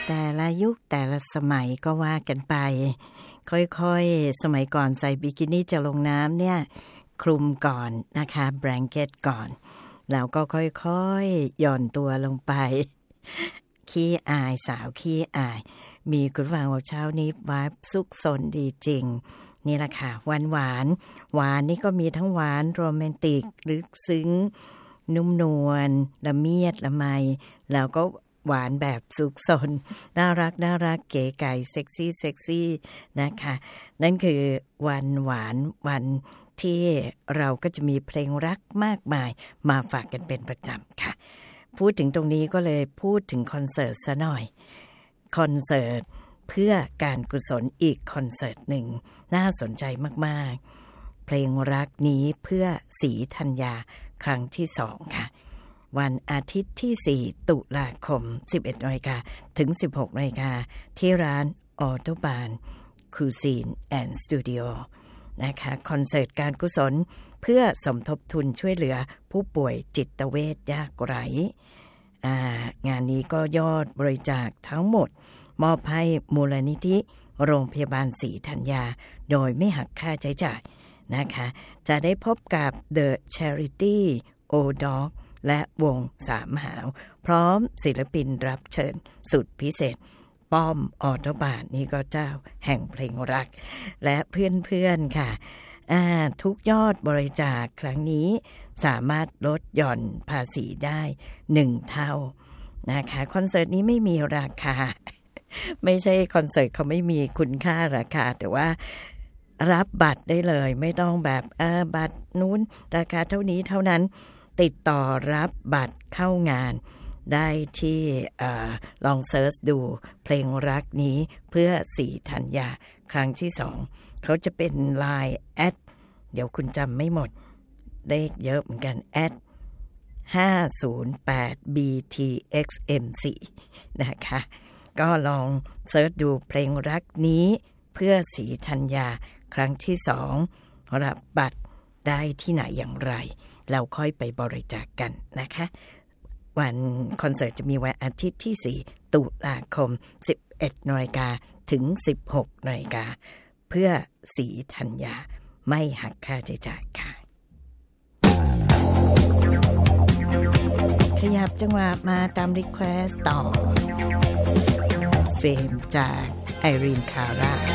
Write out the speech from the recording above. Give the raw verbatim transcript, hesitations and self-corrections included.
แต่ละยุคแต่ละสมัยก็ว่ากันไปค่อยๆสมัยก่อนใส่บิกินี่จะลงน้ำเนี่ยคลุมก่อนนะคะแบงเก็ตก่อนแล้วก็ค่อยๆหย่อนตัวลงไปขี้อายสาวขี้อายมีคุณฟังว่าเช้านี้วายสุขสนดีจริงนี่แหละค่ะหวานหวานหวานนี่ก็มีทั้งหวานโรแมนติกลึกซึ้งนุ่มนวลละเมียดละไมแล้วก็หวานแบบสุขสนน่ารักน่ารักเก๋ไก๋เซ็กซี่เซ็กซี่นะคะนั่นคือวันหวานวันที่เราก็จะมีเพลงรักมากมายมาฝากกันเป็นประจำค่ะพูดถึงตรงนี้ก็เลยพูดถึงคอนเสิร์ตซะหน่อยคอนเสิร์ตเพื่อการกุศลอีกคอนเสิร์ตหนึ่งน่าสนใจมากๆเพลงรักนี้เพื่อศรีธัญญาครั้งที่สองค่ะวันอาทิตย์ที่สี่ตุลาคม สิบเอ็ดนาฬิกา ถึง สิบหกนาฬิกาที่ร้านออโตบานคูซีนแอนด์สตูดิโอนะคะคอนเสิร์ตการกุศลเพื่อสมทบทุนช่วยเหลือผู้ป่วยจิตเวชยากไร้งานนี้ก็ยอดบริจาคทั้งหมดมอบให้มูลนิธิโรงพยาบาลศรีธัญญาโดยไม่หักค่าใช้จ่ายนะคะจะได้พบกับ The Charity Old Dog และวงสามหาวพร้อมศิลปินรับเชิญสุดพิเศษป้อมออโตบานนี่ก็เจ้าแห่งเพลงรักและเพื่อนๆค่ะทุกยอดบริจาคครั้งนี้สามารถลดหย่อนภาษีได้หนึ่งเท่านะคะคอนเสิร์ตนี้ไม่มีราคาไม่ใช่คอนเสิร์ตเขาไม่มีคุณค่าราคาแต่ว่ารับบัตรได้เลยไม่ต้องแบบเออบัตรนู้นราคาเท่านี้เท่านั้นติดต่อรับบัตรเข้างานได้ที่เอ่อลองเซิร์ชดูเพลงรักนี้เพื่อศรีธัญญาครั้งที่สองเขาจะเป็น ไลน์ แอดเดี๋ยวคุณจำไม่หมดเลขเยอะเหมือนกันแอดห้าศูนย์แปด บี ที เอ็กซ์ เอ็ม โฟร์ นะคะก็ลองเซิร์ชดูเพลงรักนี้เพื่อศรีธัญญาครั้งที่สองรับบัตรได้ที่ไหนอย่างไรเราค่อยไปบริจาค ก, กันนะคะวันคอนเสิร์ตจะมีวันอาทิตย์ที่สี่ตุลาคม สิบเอ็ดนาฬิกา ถึง สิบหกนาฬิกาเพื่อศรีธัญญาไม่หักค่าใช้จ่ายค่ะขยับจังหวะมาตามรีเควสต์ต่อเฟมจากไอรีนคาร่า